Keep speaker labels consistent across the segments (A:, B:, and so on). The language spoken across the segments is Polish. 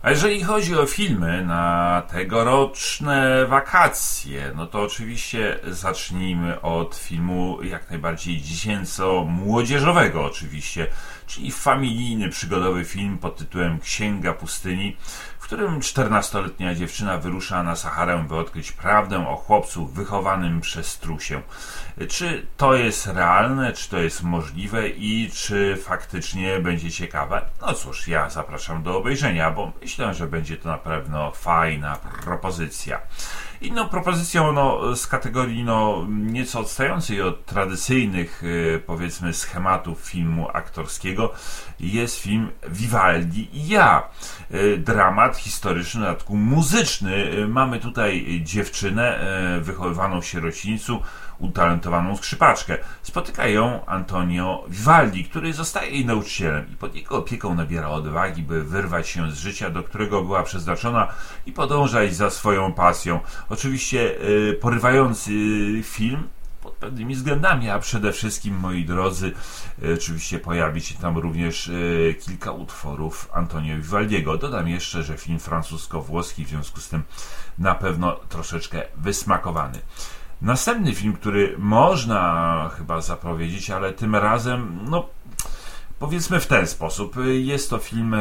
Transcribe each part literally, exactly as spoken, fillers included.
A: A jeżeli chodzi o filmy na tegoroczne wakacje, no to oczywiście zacznijmy od filmu jak najbardziej dziecięco-młodzieżowego oczywiście, czyli familijny, przygodowy film pod tytułem Księga Pustyni, w którym czternastoletnia dziewczyna wyrusza na Saharę, by odkryć prawdę o chłopcu wychowanym przez strusię. Czy to jest realne, czy to jest możliwe i czy faktycznie będzie ciekawe? No cóż, ja zapraszam do obejrzenia, bo myślę, że będzie to na pewno fajna propozycja. Inną propozycją no, z kategorii no, nieco odstającej od tradycyjnych yy, powiedzmy schematów filmu aktorskiego jest film Vivaldi i ja. Yy, dramat historyczny, w dodatku muzyczny. Yy, mamy tutaj dziewczynę yy, wychowywaną w sierocińcu, utalentowaną skrzypaczkę. Spotyka ją Antonio Vivaldi, który zostaje jej nauczycielem i pod jego opieką nabiera odwagi, by wyrwać się z życia, do którego była przeznaczona i podążać za swoją pasją. Oczywiście yy, porywający film pod pewnymi względami, a przede wszystkim, moi drodzy, yy, oczywiście pojawi się tam również yy, kilka utworów Antonio Vivaldiego. Dodam jeszcze, że film francusko-włoski, w związku z tym na pewno troszeczkę wysmakowany. Następny film, który można chyba zapowiedzieć, ale tym razem, no powiedzmy w ten sposób, jest to film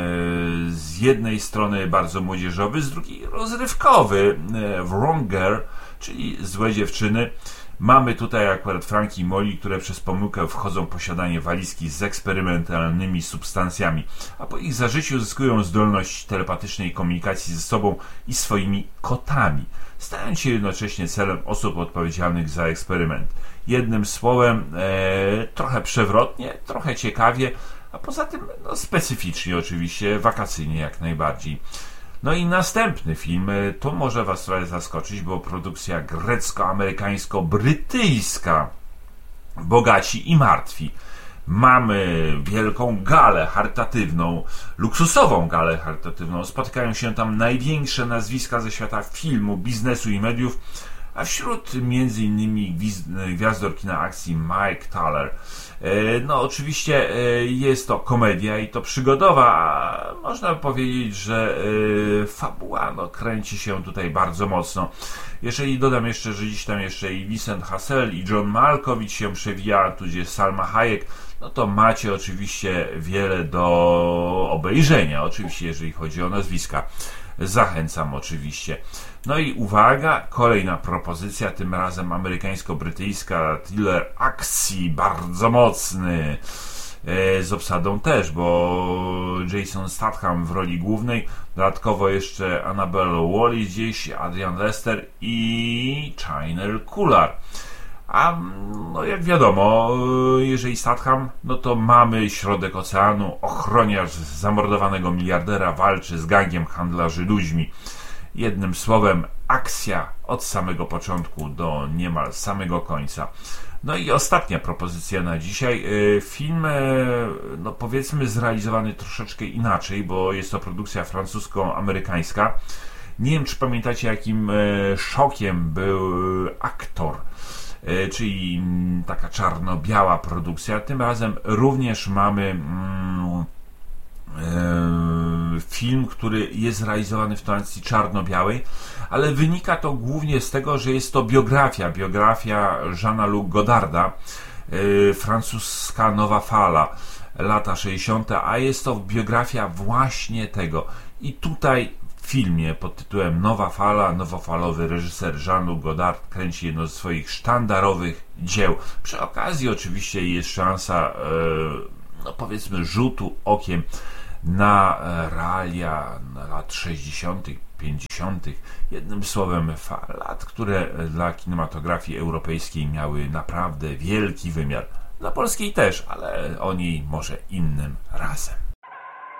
A: z jednej strony bardzo młodzieżowy, z drugiej rozrywkowy. Wrong Girl, czyli Złe dziewczyny. Mamy tutaj akurat Frank i Molly, które przez pomyłkę wchodzą w posiadanie walizki z eksperymentalnymi substancjami, a po ich zażyciu zyskują zdolność telepatycznej komunikacji ze sobą i swoimi kotami, stając się jednocześnie celem osób odpowiedzialnych za eksperyment. Jednym słowem, e, trochę przewrotnie, trochę ciekawie, a poza tym no, specyficznie oczywiście, wakacyjnie jak najbardziej. No i następny film, to może Was trochę zaskoczyć, bo produkcja grecko-amerykańsko-brytyjska, Bogaci i Martwi. Mamy wielką galę charytatywną, luksusową galę charytatywną. Spotykają się tam największe nazwiska ze świata filmu, biznesu i mediów, a wśród między innymi gwiazdor kina akcji Mike Thaler. No oczywiście jest to komedia i to przygodowa, a można powiedzieć, że fabuła no, kręci się tutaj bardzo mocno. Jeżeli dodam jeszcze, że dziś tam jeszcze i Vincent Cassel i John Malkovich się przewija, tudzież Salma Hayek, no to macie oczywiście wiele do obejrzenia, oczywiście jeżeli chodzi o nazwiska. Zachęcam oczywiście. No i uwaga, kolejna propozycja, tym razem amerykańsko-brytyjska, thriller akcji, bardzo mocny, e, z obsadą też, bo Jason Statham w roli głównej, dodatkowo jeszcze Annabelle Wallis gdzieś, Adrian Lester i Chynel Kular. A no jak wiadomo, jeżeli Statham, no to mamy środek oceanu, ochroniarz zamordowanego miliardera walczy z gangiem handlarzy ludźmi. Jednym słowem, akcja od samego początku do niemal samego końca. No i ostatnia propozycja na dzisiaj. Film, no powiedzmy, zrealizowany troszeczkę inaczej, bo jest to produkcja francusko-amerykańska. Nie wiem, czy pamiętacie, jakim szokiem był Aktor, czyli taka czarno-biała produkcja. Tym razem również mamy mm, e, film, który jest zrealizowany w tonacji czarno-białej, ale wynika to głównie z tego, że jest to biografia, biografia Jeana-Luc Godarda, e, francuska nowa fala, lata sześćdziesiąte, a jest to biografia właśnie tego. I tutaj w filmie pod tytułem Nowa fala, nowofalowy reżyser Jean-Luc Godard kręci jedno z swoich sztandarowych dzieł. Przy okazji oczywiście jest szansa, e, no powiedzmy, rzutu okiem na realia lat sześćdziesiątych, pięćdziesiątych. Jednym słowem, lat, które dla kinematografii europejskiej miały naprawdę wielki wymiar. Dla polskiej też, ale o niej może innym razem.